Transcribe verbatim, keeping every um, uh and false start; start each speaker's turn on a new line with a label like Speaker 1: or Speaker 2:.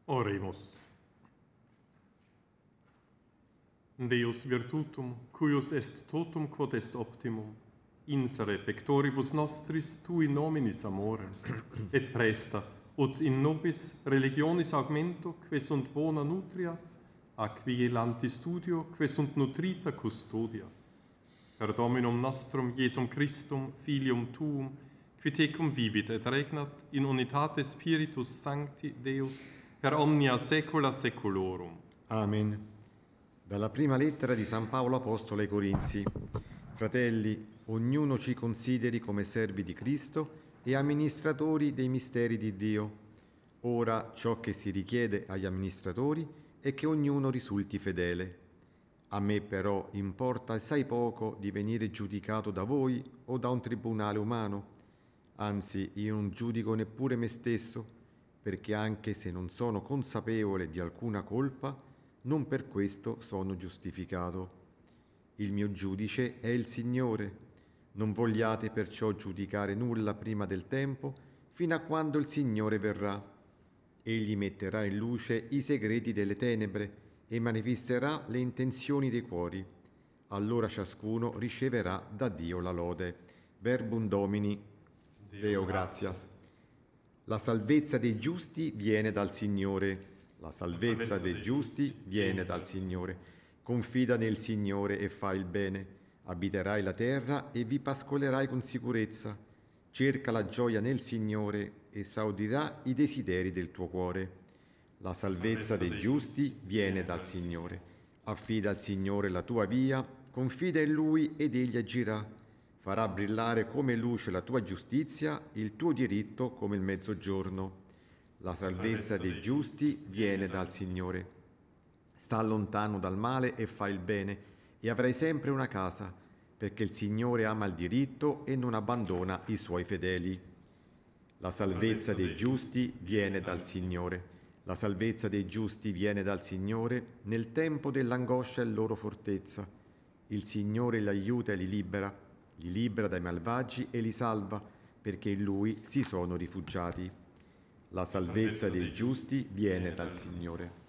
Speaker 1: Oremus. Deus virtutum, cuius est totum quod est optimum, insere pectoribus nostris tui nominis amore, et presta, ut in nobis religionis augmento, que sunt bona nutrias, ac vigilanti studio, que sunt nutrita custodias. Per Dominum nostrum Iesum Christum, Filium Tuum, qui tecum vivit et regnat in unitate Spiritus Sancti Deus, per omnia saecula saeculorum.
Speaker 2: Amen. Dalla prima lettera di San Paolo Apostolo ai Corinzi. Fratelli, ognuno ci consideri come servi di Cristo e amministratori dei misteri di Dio. Ora ciò che si richiede agli amministratori è che ognuno risulti fedele. A me però importa assai poco di venire giudicato da voi o da un tribunale umano. Anzi, io non giudico neppure me stesso, perché anche se non sono consapevole di alcuna colpa, non per questo sono giustificato. Il mio giudice è il Signore. Non vogliate perciò giudicare nulla prima del tempo, fino a quando il Signore verrà. Egli metterà in luce i segreti delle tenebre e manifesterà le intenzioni dei cuori. Allora ciascuno riceverà da Dio la lode. Verbum Domini, Deo gratias. La salvezza dei giusti viene dal Signore. La salvezza dei giusti viene dal Signore. Confida nel Signore e fai il bene. Abiterai la terra e vi pascolerai con sicurezza. Cerca la gioia nel Signore e saudirà i desideri del tuo cuore. La salvezza dei giusti viene dal Signore. Affida al Signore la tua via, confida in Lui ed Egli agirà. Farà brillare come luce la tua giustizia, il tuo diritto come il mezzogiorno. La salvezza dei giusti viene dal Signore. Sta lontano dal male e fai il bene, e avrai sempre una casa, perché il Signore ama il diritto e non abbandona i suoi fedeli. La salvezza dei giusti viene dal Signore. La salvezza dei giusti viene dal Signore, nel tempo dell'angoscia è loro fortezza. Il Signore li aiuta e li libera. Li libera dai malvagi e li salva, perché in Lui si sono rifugiati. La salvezza dei giusti viene dal Signore.